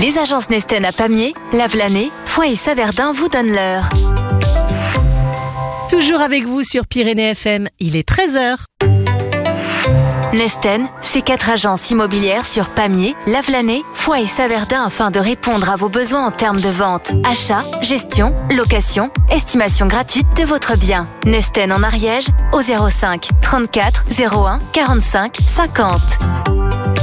Les agences Nesten à Pamiers, Lavelanet, Foix et Saverdun vous donnent l'heure. Toujours avec vous sur Pyrénées FM, il est 13h. Nesten, c'est 4 agences immobilières sur Pamiers, Lavelanet, Foix et Saverdun afin de répondre à vos besoins en termes de vente, achat, gestion, location, estimation gratuite de votre bien. Nesten en Ariège au 05 34 01 45 50.